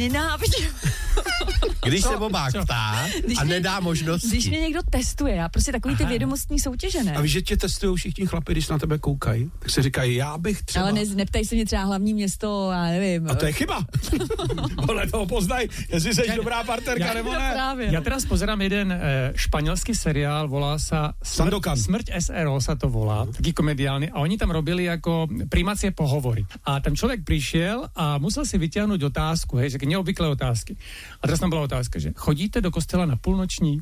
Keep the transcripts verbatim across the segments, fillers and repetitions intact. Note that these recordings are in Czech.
nenávidím. Když se Bobák ptá a nedá možnosti. Když mě někdo testuje, já prostě takový ty vědomostní soutěže, ne? A víš, že tě testují všichni chlapi, když na tebe koukají, tak si říkají, já bych třeba... Ale ne, neptaj se mě třeba hlavní město, já nevím. A to je chyba. Podle toho poznaj, jestli jsi dobrá partnerka, já, nebo ne. Právě, ja teraz pozerám jeden e, španělský seriál, volá sa Smrť, Smrť es er o sa to volá, taký komediálny, a oni tam robili ako primácie pohovory. A tam človek prišiel a musel si vyťahnuť otázku, hej, že neobvyklé otázky. A teraz tam bola otázka, že chodíte do kostela na půlnoční?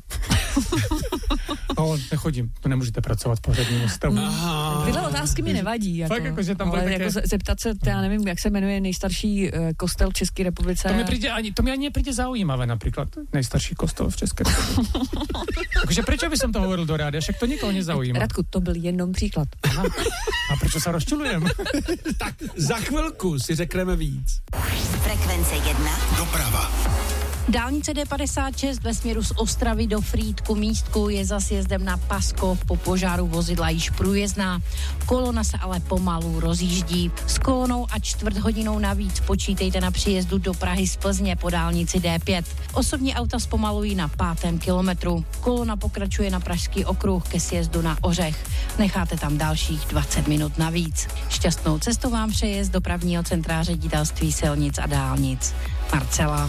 O, nechodím, to nemůžete pracovat v pohřebním ústavu. Tyhle otázky mi nevadí. Jako, Fakt, jako, že tam ale také... jako zeptat se, já nevím, jak se jmenuje nejstarší uh, kostel v České republice. To mi príde ani, to mi ani nepríde zaujímavé, napríklad nejstarší kostol v České republice. Takže prečo by som to hovoril do rádia, však to nikoho nezaujíma. Radku, to byl jenom příklad. Aha. A prečo sa rozčulujem? Tak za chvilku si řekneme víc. Frekvence jedna. Doprava. Dálnice D padesát šest ve směru z Ostravy do Frýdku Místku je za sjezdem na Paskov, po požáru vozidla již průjezdná. Kolona se ale pomalu rozjíždí. S kolonou a čtvrt hodinou navíc počítejte na příjezdu do Prahy z Plzně po dálnici D pět. Osobní auta zpomalují na pátém kilometru. Kolona pokračuje na Pražský okruh ke sjezdu na Ořech. Necháte tam dalších dvacet minut navíc. Šťastnou cestu vám přeje z dopravního centra Ředitelství silnic a dálnic. Marcela.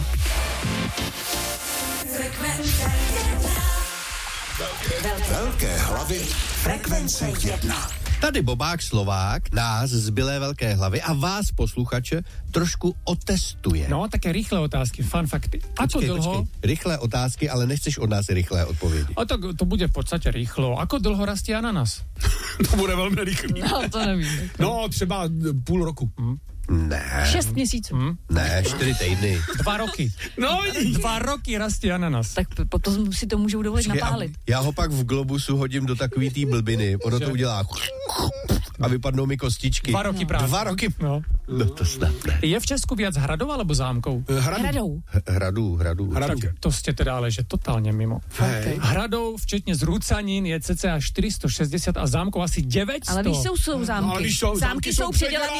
Velké hlavy. Frekvence jedna. Tady Bobák Slovák nás z Bylé velké hlavy a vás, posluchače, trošku otestuje. No, také rýchle otázky, fun fakty. Ako počkej, dlho... Počkej. Rychlé otázky, ale nechceš od nás rychlé odpovědi. A to, to bude v podstate rýchlo. Ako dlho rastie ananas? To bude velmi rychlý. No, to nevím. No, třeba půl roku. Hmm. Ne. Šest měsíců. Hmm? Ne, čtyři týdny. Dva roky. No, Dva roky rastie ananas. Tak potom si to můžou dovolit Počkej, napálit. Já ho pak v Globusu hodím do takový té blbiny. Ono to udělá a vypadnou mi kostičky. Dva roky právě. Dva roky. No. No to snad ne. Je v Česku viac hradov alebo zámkov? Hradu. Hradou. Hradu, hradu. Hradu. Tak to ste teda ale, že totálne mimo. Hej. Hradov, včetne zrúcanín, je cca štyristošesťdesiat a zámkov asi deväťsto. Ale víš, jsou, jsou zámky. No, ale víš, jsou- zámky zámky jsou jsou předělaný